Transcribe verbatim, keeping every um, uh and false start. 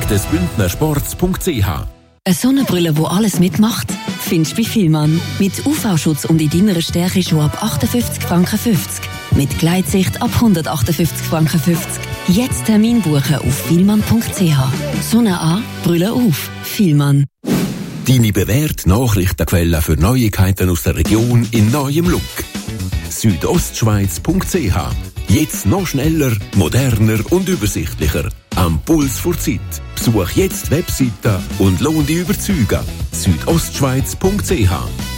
des bündnersports punkt c h. Eine Sonnenbrille, die alles mitmacht, findest du bei Fielmann. Mit U V-Schutz und in deiner Stärke schon ab achtundfünfzig Franken fünfzig. Mit Gleitsicht ab hundertachtundfünfzig Franken fünfzig. Jetzt Termin buchen auf fielmann punkt c h. Sonne an, Brille auf. Fielmann. Deine bewährte Nachrichtenquelle für Neuigkeiten aus der Region in neuem Look. südostschweiz punkt c h. Jetzt noch schneller, moderner und übersichtlicher. Am Puls vor Zeit. Besuch jetzt die Webseite und lohn dich überzeugen. südostschweiz punkt c h.